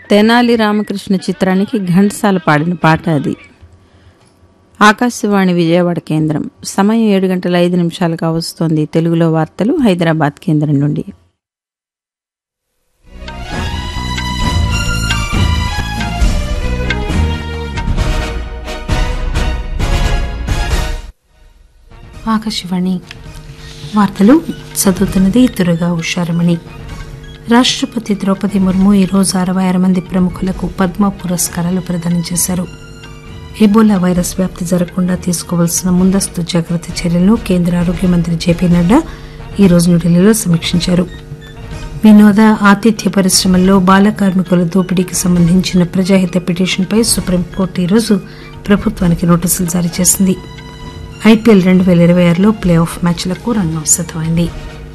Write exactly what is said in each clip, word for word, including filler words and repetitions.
తెనాలి రామకృష్ణ చిత్రానికి ఘంటసాల పాడిన పాట అది. ఆకాశవాణి విజయవాడ కేంద్రం. సమయం ఏడు గంటల ఐదు నిమిషాలుగా వస్తోంది. తెలుగులో వార్తలు హైదరాబాద్ కేంద్రం నుండి. ఆకాశవాణి వార్తలు చదువుతున్నది దుర్గా ఉషారమణి. రాష్టపతి ద్రౌపది ముర్ము ఈరోజు అరవై ఆరు మంది ప్రముఖులకు పద్మ పురస్కారాలు ప్రదానం చేశారు. ఎబోలా వైరస్ వ్యాప్తి జరగకుండా తీసుకోవాల్సిన ముందస్తు జాగ్రత్త చర్యలను కేంద్ర ఆరోగ్య మంత్రి జేపీ నడ్డా ఈరోజు న్యూఢిల్లీలో సమీక్షించారు. వినోద ఆతిథ్య పరిశ్రమల్లో బాల కార్మికుల దోపిడీకి సంబంధించిన ప్రజాహిత పిటిషన్పై సుప్రీంకోర్టు ఈరోజు ప్రభుత్వానికి నోటీసులు జారీ చేసింది. ఐపీఎల్ రెండు పేల ఇరవై ఆరులో ప్లే ఆఫ్ మ్యాచ్లకు రంగం సిద్దమైంది.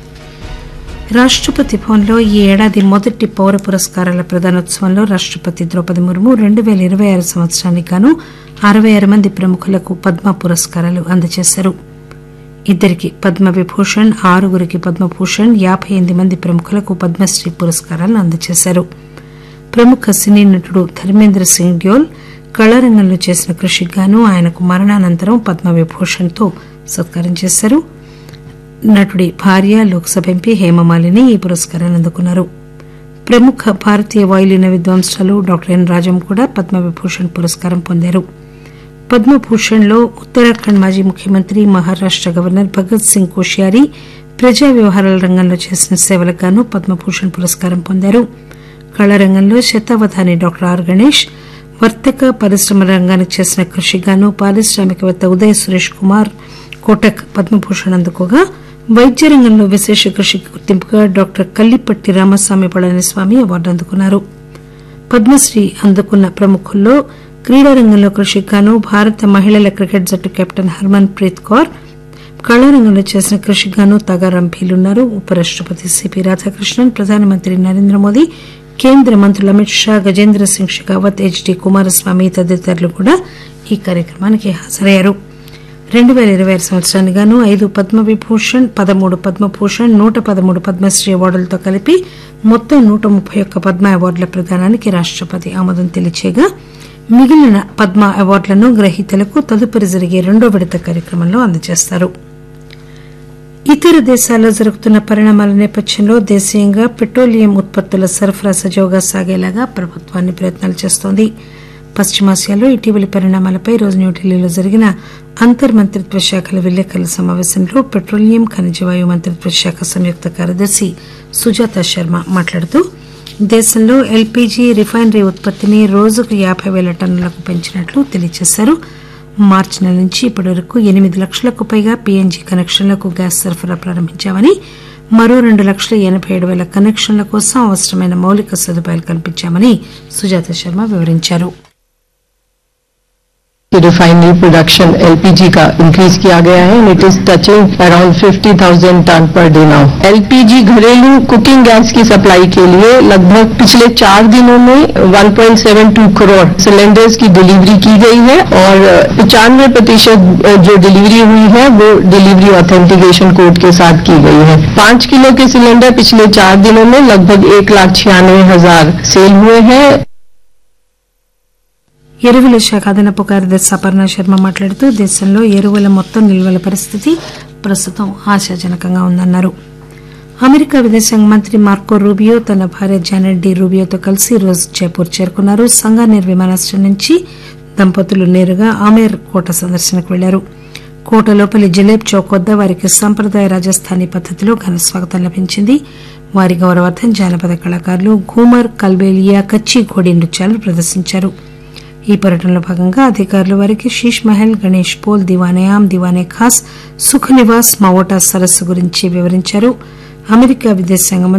రాష్టపతి భవన్లో ఈ ఏడాది మొదటి పౌర పురస్కారాల ప్రదానోత్సవంలో రాష్టపతి ద్రౌపది ముర్ము రెండు పేల ఇరవై ఆరు సంవత్సరానికి గాను అరవై ఆరు మంది ప్రముఖులకు పద్మ పురస్కారాలు అందజేశారు. ఇద్దరికి పద్మవిభూషణ్, ఆరుగురికి పద్మభూషణ్, యాబై ఎనిమిది మంది ప్రముఖులకు పద్మశ్రీ పురస్కారాలను అందజేశారు. ప్రముఖ సినీ నటుడు ధర్మేంద్ర సింగ్ డ్యోల్ కళారంగంలో చేసిన కృషికి గాను ఆయనకు మరణానంతరం పద్మవిభూషణ్తో సత్కారం చేశారు. నటుడి భార్య, లోక్సభ ఎంపీ హేమమాలిని ఈ పురస్కారాన్ని అందుకున్నారు. ప్రముఖ భారతీయ వాయులీన విద్వాంసులు డాక్టర్ ఎన్ రాజం కూడా పద్మవిభూషణ్ పురస్కారం పొందారు. పద్మభూషణ్ లో ఉత్తరాఖండ్ మాజీ ముఖ్యమంత్రి, మహారాష్ట గవర్నర్ భగత్ సింగ్ కోశ్యారీ ప్రజా వ్యవహారాల రంగంలో చేసిన సేవలకు గాను పద్మభూషణ్ పురస్కారం పొందారు. కళారంగంలో శతావధాని డాక్టర్ ఆర్ గణేష్, వర్తక పరిశ్రమ రంగానికి చేసిన కృషికి గాను పారిశ్రామికవేత్త ఉదయ్ సురేష్ కుమార్ కోటక్ పద్మభూషణ్ అందుకోగా, వైద్య రంగంలో విశేష కృషికి గుర్తింపుగా డాక్టర్ కల్లిపట్టి రామస్వామి పళనిస్వామి అవార్డు అందుకున్నారు. పద్మశ్రీ అందుకున్న ప్రముఖుల్లో క్రీడారంగంలో కృషికి గాను భారత మహిళల క్రికెట్ జట్టు కెప్టెన్ హర్మన్ ప్రీత్ కౌర్, కళారంగంలో చేసిన కృషికి గాను తగారం భీలున్నారు. ఉపరాష్టపతి సిపి రాధాకృష్ణన్, ప్రధానమంత్రి నరేంద్ర మోదీ, కేంద్ర మంత్రులు అమిత్ షా, గజేంద్ర సింగ్ షెకావత్, హెచ్డి కుమారస్వామి తదితరులు కూడా ఈ కార్యక్రమానికి హాజరయ్యారు. రెండు పేల ఇరవై ఆరు సంవత్సరానికి గాను ఐదు పద్మవిభూషణ్, పదమూడు పద్మభూషణ్, నూట పదమూడు పద్మశ్రీ అవార్డులతో కలిపి మొత్తం నూట ముప్పై ఒక్క పద్మ అవార్డుల ప్రదానానికి రాష్టపతి ఆమోదం తెలియచేయగా, మిగిలిన పద్మ అవార్డులను గ్రహీతలకు తదుపరి జరిగే రెండో విడత కార్యక్రమంలో అందజేస్తారు. ఇతర దేశాల్లో జరుగుతున్న పరిణామాల నేపథ్యంలో దేశీయంగా పెట్రోలియం ఉత్పత్తుల సరఫరా సజావుగా సాగేలాగా ప్రభుత్వాన్ని ప్రయత్నాలు చేస్తోంది. పశ్చిమాసియాలో ఇటీవలి పరిణామాలపై రోజు న్యూఢిల్లీలో జరిగిన అంతర్మంత్రిత్వ శాఖల విలేకరుల సమావేశంలో పెట్రోలియం, ఖనిజవాయు మంత్రిత్వ శాఖ సంయుక్త కార్యదర్శి సుజాత శర్మ మాట్లాడుతూ, దేశంలో ఎల్పీజీ, రిఫైనరీ ఉత్పత్తిని రోజుకు యాబై పేల టన్నులకు పెంచినట్లు తెలియజేశారు. మార్చి నెల నుంచి ఇప్పటి వరకు ఎనిమిది లక్షలకు పైగా పీఎన్జీ కనెక్షన్లకు గ్యాస్ సరఫరా ప్రారంభించామని, మరో రెండు లక్షల ఎనబై ఏడు పేల కనెక్షన్ల కోసం అవసరమైన మౌలిక సదుపాయాలు కల్పించామని సుజాత శర్మ వివరించారు. रिफाइनरी प्रोडक्शन एलपीजी का इंक्रीज किया गया है. It is touching around fifty thousand ton per day now. LPG घरेलू कुकिंग गैस की सप्लाई के लिए लगभग पिछले चार दिनों में one point seven to crore cylinders की डिलीवरी की गई है और पचानवे प्रतिशत जो डिलीवरी हुई है वो डिलीवरी ऑथेंटिकेशन कोड के साथ की गई है. पांच किलो के सिलेंडर पिछले चार दिनों में लगभग एक लाख छियानवे हजार सेल हुए हैं. ఎరువుల శాఖ అదనపు కార్యదర్శి అపర్ణ శర్మ మాట్లాడుతూ, దేశంలో ఎరువుల మొత్తం నిల్వల పరిస్థితి ప్రస్తుతం ఆశాజనకంగా ఉందన్నారు. అమెరికా విదేశాంగ మంత్రి మార్కో రూబియో తన భార్య జానెట్ డి రూబియోతో కలిసి ఈరోజు జైపూర్ చేరుకున్నారు. సంగానేర్ విమానాశ్రయం నుంచి దంపతులు నేరుగా ఆమేర్ కోట సందర్శనకు వెళ్లారు. కోట లోపలి జిలేబ్ చౌక్ వద్ద వారికి సంప్రదాయ రాజస్థానీ పద్దతిలో ఘన స్వాగతం లభించింది. వారి గౌరవార్థం జానపద కళాకారులు ఘూమర్, కల్బేలియా, కచ్చి ఘోడీ నృత్యాలు ప్రదర్శించారు. ఈ పర్యటనలో భాగంగా అధికారులు వారికి శీష్ మహల్, గణేష్ పోల్, దివానే ఆమ్, దివానే ఖాస్, సుఖ్ నివాస్, మావోటా సరస్సు గురించి వివరించారు. అమెరికా విదేశాంగ